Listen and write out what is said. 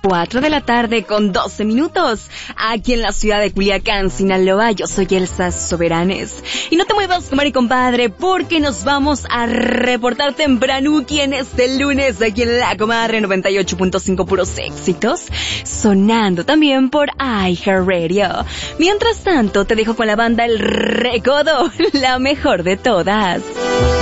4 de la tarde con 12 minutos, aquí en la ciudad de Culiacán, Sinaloa. Yo soy Elsa Soberanes. Y no te muevas, comadre y compadre, porque nos vamos a reportar tempranuki en este lunes, aquí en La Comadre 98.5, puros éxitos, sonando también por iHeartRadio. Mientras tanto, te dejo con la banda El Recodo, la mejor de todas.